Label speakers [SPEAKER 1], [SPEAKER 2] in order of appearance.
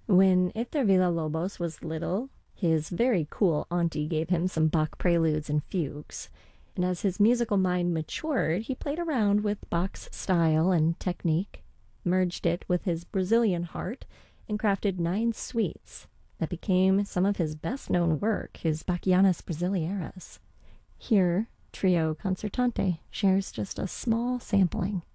[SPEAKER 1] When Hector Villa-Lobos was little, his very cool auntie gave him some Bach preludes and fugues, and as his musical mind matured, he played around with Bach's style and technique, merged it with his Brazilian heart, and crafted 9 suites that became some of his best-known work, his Bachianas Brasileiras. Here, Trio Concertante shares just a small sampling.